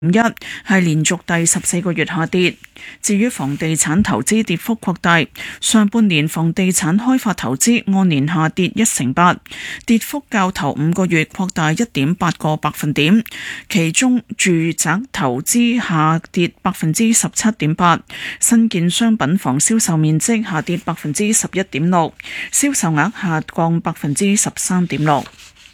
係連續第14個月下跌。至於房地產投資跌幅擴大，上半年房地產開發投資按年下跌1.8%，跌幅較頭5個月擴大1.8個百分點。其中住宅投資下跌17.8%，新建商品房銷售面積下跌11.6%，銷售額下降13.6%。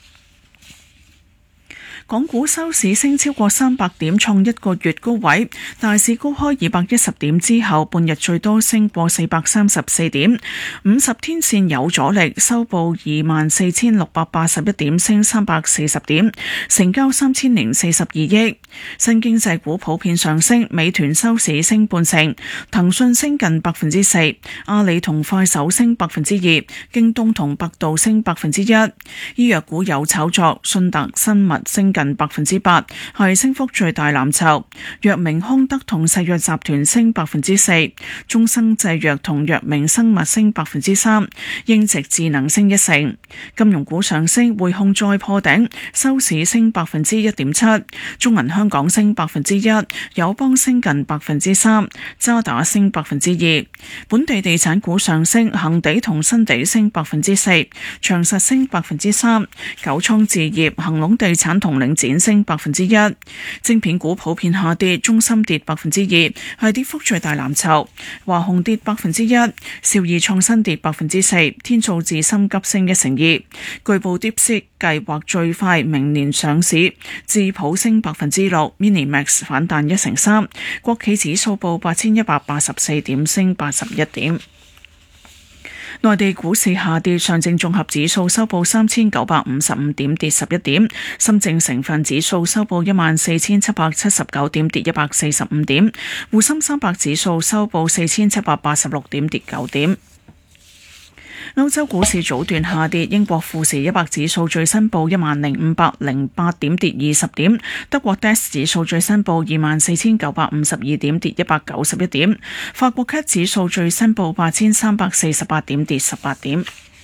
港股收市升超過300點，創1個月高位。大市高開210點之後，半日最多升過434點，50天線有阻力，收報24,681點，升340點，成交3042億。新經濟股普遍上升，美團收市升半成，騰訊升近4%，阿里同快手升2%，京東同百度升1%。醫藥股有炒作，信達生物升近8%，係升幅最大藍籌。藥明康德同石藥集團升4%，中生製藥同藥明生物升3%，英直智能升1%。金融股上升，匯控再破頂，收市升1.7%，中銀香港升1%，友邦升近3%，渣打升2%。本地地產股上升，恒地同新地升4%，長實升3%，九倉置業、恒隆地產同領展升1%。晶片股普遍下跌，中芯跌2%，係跌幅最大藍籌。華虹跌1%，兆易創新跌4%，天造智深急升1.2%。據報DeepSeek計劃最快明年上市，智譜升6%，Minimax 反彈1.3%。國企指數報8184點，升81點。內地股市下跌，上證綜合指數收報3955點，跌11點；深證成分指數收報14779點，跌145點；滬深300指數收報4786點，跌9點。歐洲股市早段下跌，英國富時100指數最新報10,508點，跌20點；德國 DAX 指數最新報24,952點，跌191點；法國 CAC 指數最新報8,348點，跌18點。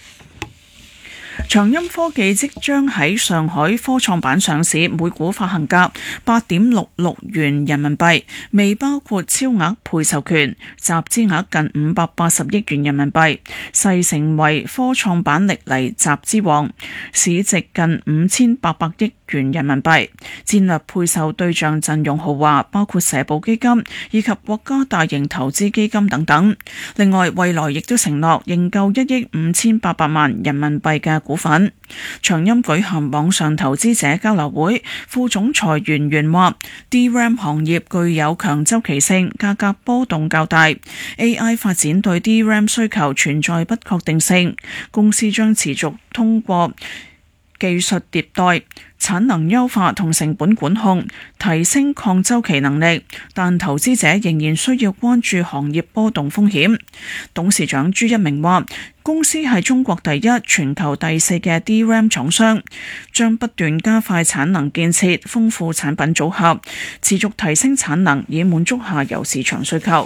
長鑫科技即將喺上海科創板上市，每股發行價8.66元人民幣，未包括超額配售權，集資額近580億元人民幣，勢成為科創板歷嚟集資王，市值近5800億元人民幣。戰略配售對象陣容豪華，包括社保基金以及國家大型投資基金等等。另外，蔚來亦都承諾認購1億5800萬人民幣嘅股份。長鑫舉行網上投資者交流會，副總裁袁元話 DRAM 行業具有強周期性，價格波動較大， AI 發展對 DRAM 需求存在不確定性，公司將持續通過技術迭代、產能優化同成本管控，提升抗周期能力，但投資者仍然需要關注行業波動風險。董事長朱一鳴話，公司係中國第一、全球第4嘅 DRAM 廠商，將不斷加快產能建設，豐富產品組合，持續提升產能，以滿足下游市場需求。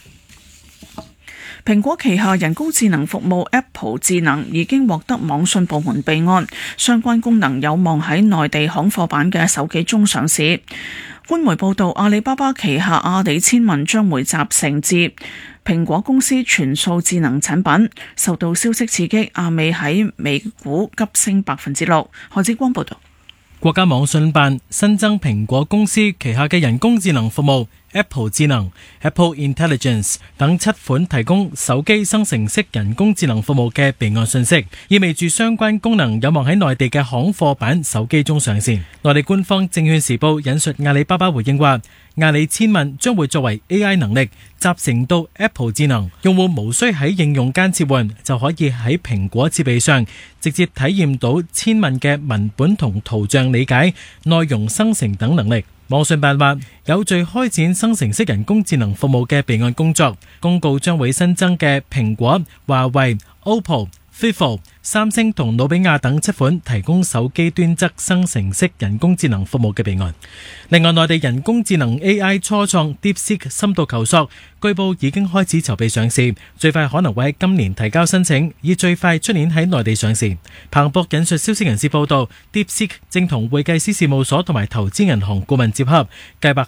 蘋果旗下人工智能服務 Apple 智能已經獲得網信部門備案，相關功能有望喺內地行貨版嘅手機中上市。官媒報道，阿里巴巴旗下阿里千問將會集成至蘋果公司全數智能產品。受到消息刺激，阿里喺美股急升6%。何志光報道。 國家網信辦新增蘋果公司旗下嘅人工智能服務 Apple 智能、Apple Intelligence 等7款提供手機生成式人工智能服務嘅備案信息，意味住相關功能有望喺內地嘅行貨版手機中上線。內地官方證券時報引述阿里巴巴回應話，阿里千問將會作為 AI 能力集成到 Apple 智能，用戶無需喺應用間切換，就可以喺蘋果設備上直接體驗到千問嘅文本同圖像理解、內容生成等能力。網信辦話有序開展生成式人工智能服務嘅備案工作，公告將會新增嘅蘋果、華為、OPPO、vivo、三星同努比亞等7款提供手機端側生成式人工智能服務嘅備案。另外，內地人工智能 AI 初創 DeepSeek 深度求索據報已經開始籌備上市，最快可能會喺今年提交申請，以最快出年喺內地上市。彭博引述消息人士報道，DeepSeek 正同會計師事務所同埋投資銀行顧問接洽，計劃